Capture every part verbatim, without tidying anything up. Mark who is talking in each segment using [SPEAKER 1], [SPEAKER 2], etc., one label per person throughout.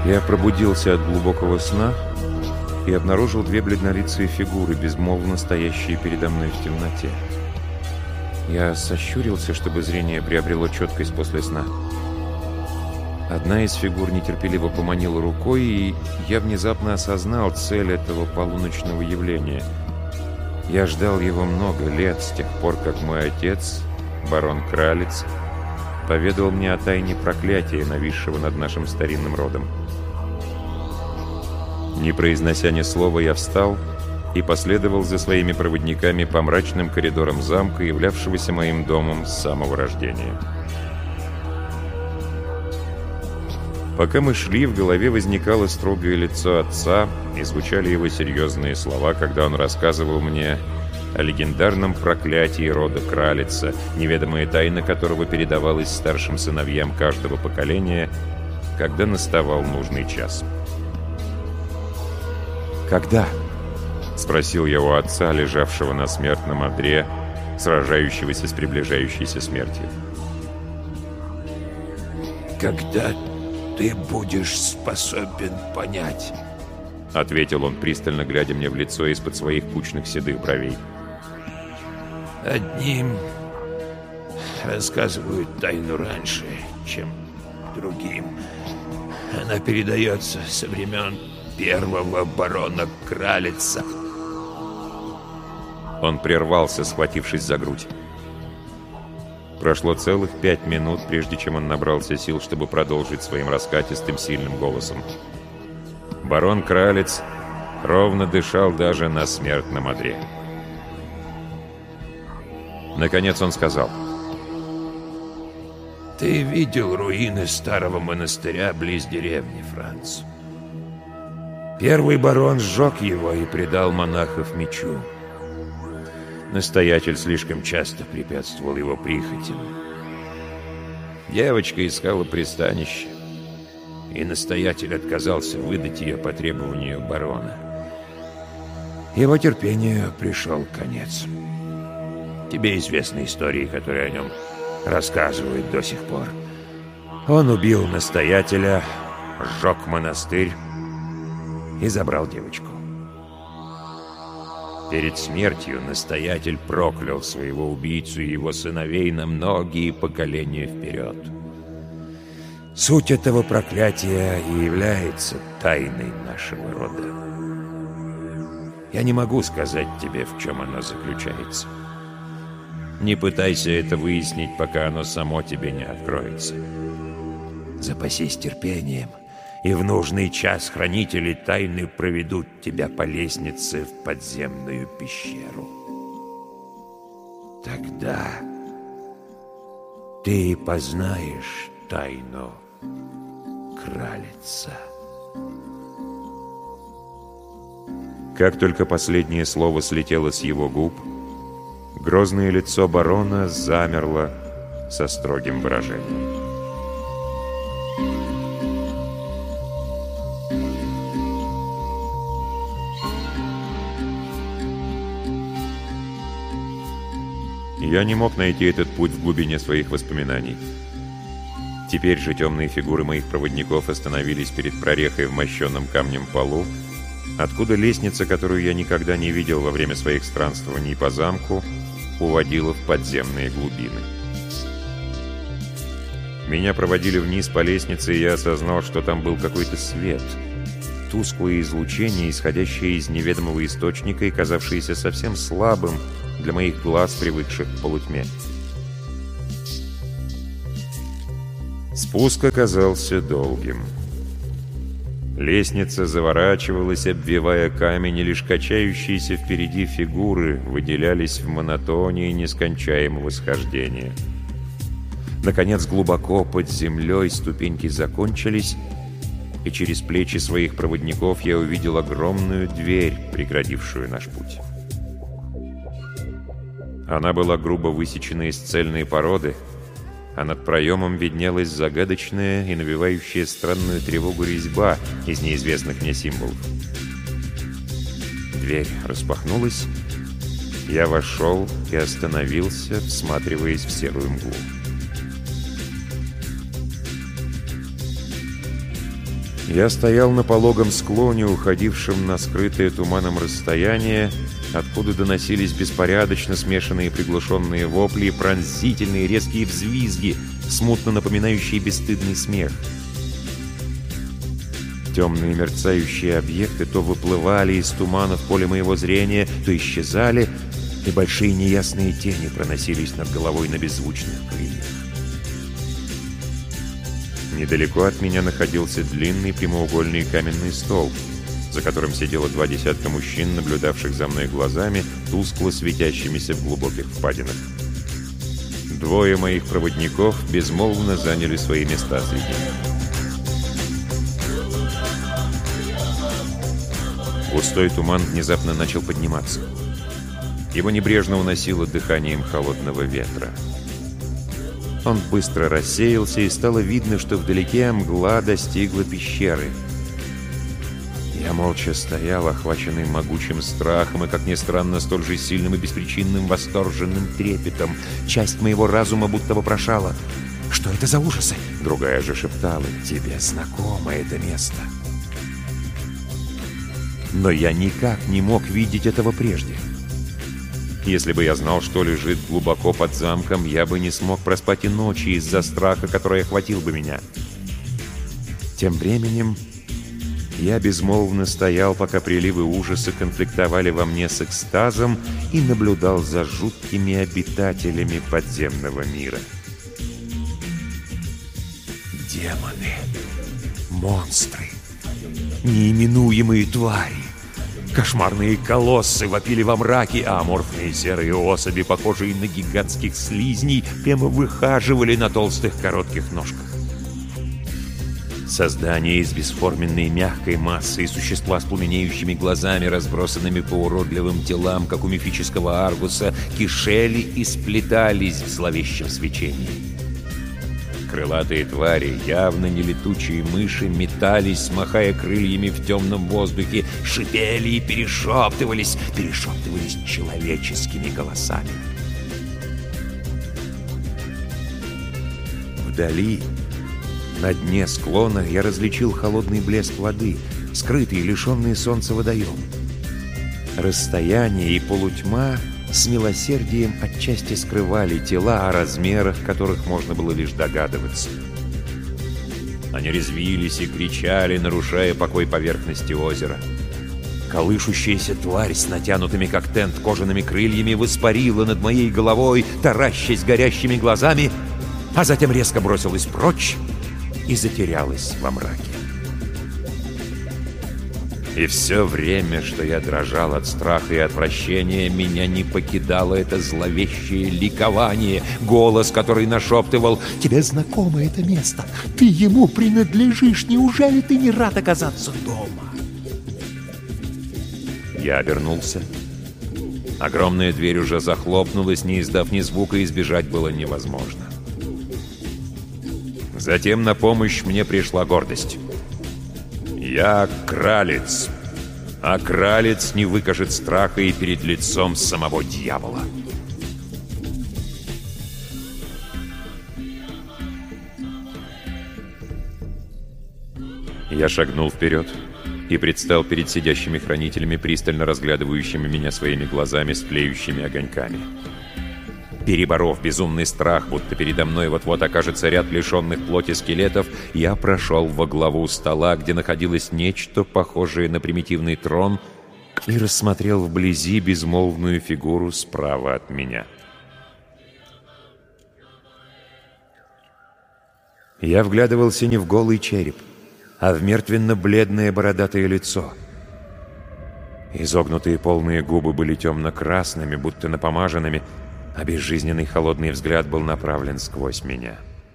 [SPEAKER 1] Я пробудился от глубокого сна и обнаружил две бледнолицые фигуры, безмолвно стоящие передо мной в темноте. Я сощурился, чтобы зрение приобрело четкость после сна. Одна из фигур нетерпеливо поманила рукой, и я внезапно осознал цель этого полуночного явления. Я ждал его много лет, с тех пор, как мой отец, барон Кралец, поведал мне о тайне проклятия, нависшего над нашим старинным родом. Не произнося ни слова, я встал и последовал за своими проводниками по мрачным коридорам замка, являвшегося моим домом с самого рождения. Пока мы шли, в голове возникало строгое лицо отца, и звучали его серьезные слова, когда он рассказывал мне о легендарном проклятии рода Кралица, неведомая тайна которого передавалась старшим сыновьям каждого поколения, когда наставал нужный час. «Когда?» — спросил я у отца, лежавшего на смертном одре, сражающегося с приближающейся смертью.
[SPEAKER 2] «Когда ты будешь способен понять»,
[SPEAKER 1] — ответил он, пристально глядя мне в лицо из-под своих кучных седых бровей.
[SPEAKER 2] «Одним рассказывают тайну раньше, чем другим. Она передается со времен первого барона Кралица».
[SPEAKER 1] Он прервался, схватившись за грудь. Прошло целых пять минут, прежде чем он набрался сил, чтобы продолжить своим раскатистым сильным голосом. Барон Кралец ровно дышал даже на смертном одре. Наконец он сказал:
[SPEAKER 2] «Ты видел руины старого монастыря близ деревни, Франц. Первый барон сжег его и предал монахов мечу. Настоятель слишком часто препятствовал его прихотям. Девочка искала пристанище, и настоятель отказался выдать ее по требованию барона. Его терпению пришел конец. Тебе известны истории, которые о нем рассказывают до сих пор. Он убил настоятеля, сжег монастырь и забрал девочку. Перед смертью настоятель проклял своего убийцу и его сыновей на многие поколения вперед. Суть этого проклятия и является тайной нашего рода. Я не могу сказать тебе, в чем оно заключается. Не пытайся это выяснить, пока оно само тебе не откроется. Запасись терпением, и в нужный час хранители тайны проведут тебя по лестнице в подземную пещеру. Тогда ты познаешь тайну Кралица».
[SPEAKER 1] Как только последнее слово слетело с его губ, грозное лицо барона замерло со строгим выражением. Я не мог найти этот путь в глубине своих воспоминаний. Теперь же темные фигуры моих проводников остановились перед прорехой в мощенном камнем полу, откуда лестница, которую я никогда не видел во время своих странствований по замку, уводила в подземные глубины. Меня проводили вниз по лестнице, и я осознал, что там был какой-то свет. Тусклое излучение, исходящее из неведомого источника и казавшееся совсем слабым для моих глаз, привыкших к полутьме. Спуск оказался долгим. Лестница заворачивалась, обвивая камень, и лишь качающиеся впереди фигуры выделялись в монотонии нескончаемого схождения. Наконец, глубоко под землей ступеньки закончились, и через плечи своих проводников я увидел огромную дверь, преградившую наш путь. Она была грубо высечена из цельной породы, а над проемом виднелась загадочная и навевающая странную тревогу резьба из неизвестных мне символов. Дверь распахнулась, я вошел и остановился, всматриваясь в серую мглу. Я стоял на пологом склоне, уходившем на скрытое туманом расстояние, откуда доносились беспорядочно смешанные приглушенные вопли и пронзительные резкие взвизги, смутно напоминающие бесстыдный смех. Темные мерцающие объекты то выплывали из тумана в поле моего зрения, то исчезали, и большие неясные тени проносились над головой на беззвучных крыльях. Недалеко от меня находился длинный прямоугольный каменный столб, за которым сидело два десятка мужчин, наблюдавших за мной глазами, тускло светящимися в глубоких впадинах. Двое моих проводников безмолвно заняли свои места среди них. Густой туман внезапно начал подниматься. Его небрежно уносило дыханием холодного ветра. Он быстро рассеялся, и стало видно, что вдалеке мгла достигла пещеры. Я молча стоял, охваченный могучим страхом и, как ни странно, столь же сильным и беспричинным восторженным трепетом. Часть моего разума будто вопрошала: «Что это за ужасы?» Другая же шептала: «Тебе знакомо это место». Но я никак не мог видеть этого прежде. Если бы я знал, что лежит глубоко под замком, я бы не смог проспать и ночи из-за страха, который охватил бы меня. Тем временем я безмолвно стоял, пока приливы ужаса конфликтовали во мне с экстазом, и наблюдал за жуткими обитателями подземного мира. Демоны, монстры, неименуемые твари, кошмарные колоссы вопили во мраке, а аморфные серые особи, похожие на гигантских слизней, прямо выхаживали на толстых коротких ножках. Создания из бесформенной мягкой массы и существа с пламенеющими глазами, разбросанными по уродливым телам, как у мифического Аргуса, кишели и сплетались в зловещем свечении. Крылатые твари, явно не летучие мыши, метались, махая крыльями в темном воздухе, шипели и перешептывались, перешептывались человеческими голосами. Вдали, на дне склона, я различил холодный блеск воды, скрытый и лишенный солнца водоем. Расстояние и полутьма с милосердием отчасти скрывали тела, о размерах которых можно было лишь догадываться. Они резвились и кричали, нарушая покой поверхности озера. Колышущаяся тварь с натянутыми, как тент, кожаными крыльями воспарила над моей головой, таращась горящими глазами, а затем резко бросилась прочь и затерялась во мраке. И все время, что я дрожал от страха и отвращения, меня не покидало это зловещее ликование, голос, который нашептывал: «Тебе знакомо это место, ты ему принадлежишь, неужели ты не рад оказаться дома?» Я обернулся. Огромная дверь уже захлопнулась, не издав ни звука, и избежать было невозможно. Затем на помощь мне пришла гордость. Я кралец, а кралец не выкажет страха и перед лицом самого дьявола. Я шагнул вперед и предстал перед сидящими хранителями, пристально разглядывающими меня своими глазами с тлеющими огоньками. Переборов безумный страх, будто передо мной вот-вот окажется ряд лишенных плоти скелетов, я прошел во главу стола, где находилось нечто похожее на примитивный трон, и рассмотрел вблизи безмолвную фигуру справа от меня. Я вглядывался не в голый череп, а в мертвенно-бледное бородатое лицо. Изогнутые полные губы были темно-красными, будто напомаженными, а безжизненный холодный взгляд был направлен сквозь меня.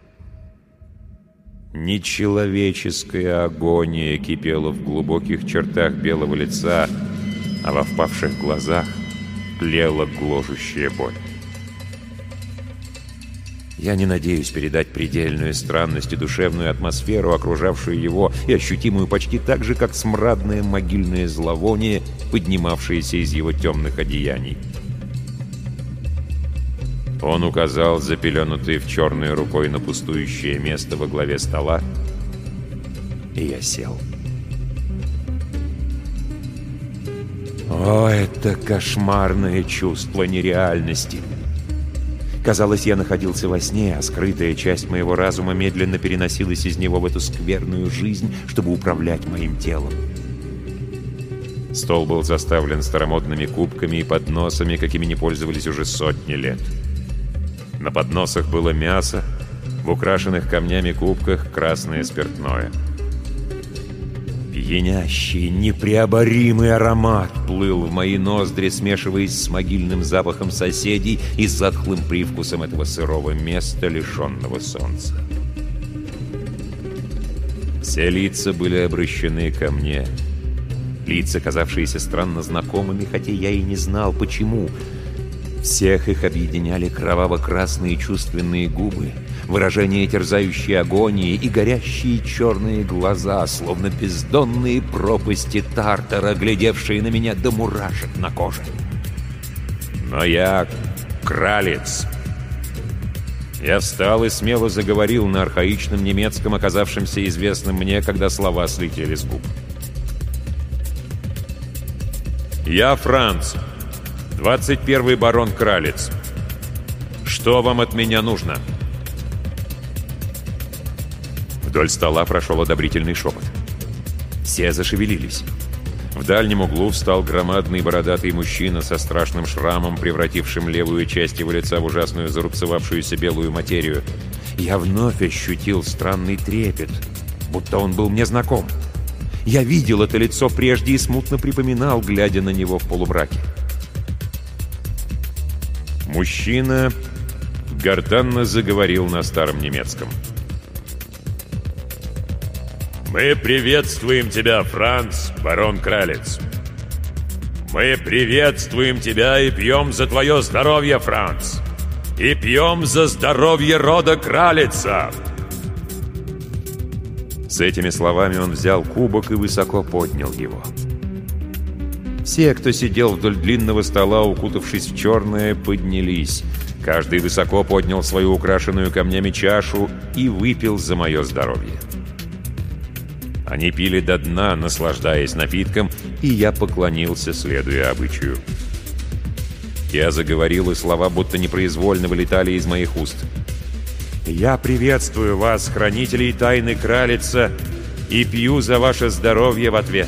[SPEAKER 1] Нечеловеческая агония кипела в глубоких чертах белого лица, а во впавших глазах тлела гложущая боль. Я не надеюсь передать предельную странность и душевную атмосферу, окружавшую его, и ощутимую почти так же, как смрадное могильное зловоние, поднимавшееся из его темных одеяний. Он указал запеленутый в черной рукой на пустующее место во главе стола И я сел. О, это кошмарное чувство нереальности! Казалось, я находился во сне, а скрытая часть моего разума медленно переносилась из него в эту скверную жизнь, чтобы управлять моим телом. Стол был заставлен старомодными кубками и подносами, какими не пользовались уже сотни лет. На подносах было мясо, в украшенных камнями кубках красное спиртное. Пьянящий, непреоборимый аромат плыл в мои ноздри, смешиваясь с могильным запахом соседей и затхлым привкусом этого сырого места, лишенного солнца. Все лица были обращены ко мне. Лица, казавшиеся странно знакомыми, хотя я и не знал, почему. Всех их объединяли кроваво-красные чувственные губы, выражение терзающей агонии и горящие черные глаза, словно бездонные пропасти Тартара, глядевшие на меня до мурашек на коже. Но я кралец. Я встал и смело заговорил на архаичном немецком, оказавшемся известным мне, когда слова слетели с губ. «Я Франц, двадцать первый барон Кралец. Что вам от меня нужно?» Вдоль стола прошел одобрительный шепот. Все зашевелились. В дальнем углу встал громадный бородатый мужчина со страшным шрамом, превратившим левую часть его лица в ужасную зарубцевавшуюся белую материю. Я вновь ощутил странный трепет, будто он был мне знаком. Я видел это лицо прежде и смутно припоминал, глядя на него в полумраке. Мужчина гортанно заговорил на старом немецком. «Мы приветствуем тебя, Франц, барон Кралец. Мы приветствуем тебя и пьем за твое здоровье, Франц. И пьем за здоровье рода Кралица!» С этими словами он взял кубок и высоко поднял его. Все, кто сидел вдоль длинного стола, укутавшись в черное, поднялись. Каждый высоко поднял свою украшенную камнями чашу и выпил за мое здоровье. Они пили до дна, наслаждаясь напитком, и я поклонился, следуя обычаю. Я заговорил, и слова будто непроизвольно вылетали из моих уст. «Я приветствую вас, хранителей тайны Кралица, и пью за ваше здоровье в ответ».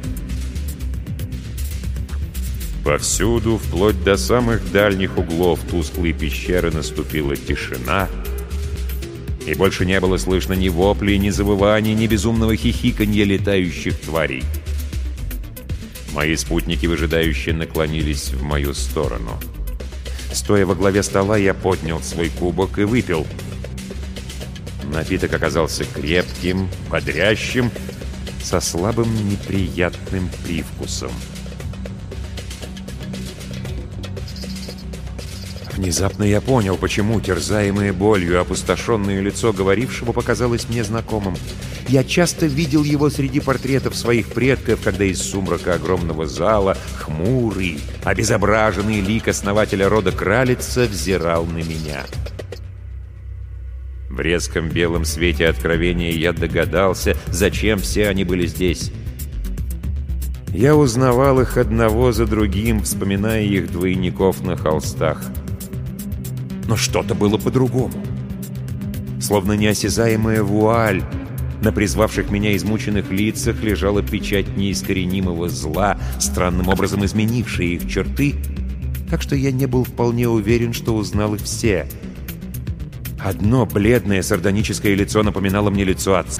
[SPEAKER 1] Повсюду, вплоть до самых дальних углов тусклой пещеры, наступила тишина, и больше не было слышно ни воплей, ни завываний, ни безумного хихиканья летающих тварей. Мои спутники выжидающе наклонились в мою сторону. Стоя во главе стола, я поднял свой кубок и выпил. Напиток оказался крепким, бодрящим, со слабым неприятным привкусом. Внезапно я понял, почему терзаемое болью опустошенное лицо говорившего показалось мне знакомым. Я часто видел его среди портретов своих предков, когда из сумрака огромного зала хмурый, обезображенный лик основателя рода Кралица взирал на меня. В резком белом свете откровения я догадался, зачем все они были здесь. Я узнавал их одного за другим, вспоминая их двойников на холстах. Но что-то было по-другому. Словно неосязаемая вуаль, на призвавших меня измученных лицах лежала печать неискоренимого зла, странным образом изменившая их черты, так что я не был вполне уверен, что узнал их все. Одно бледное сардоническое лицо напоминало мне лицо отца.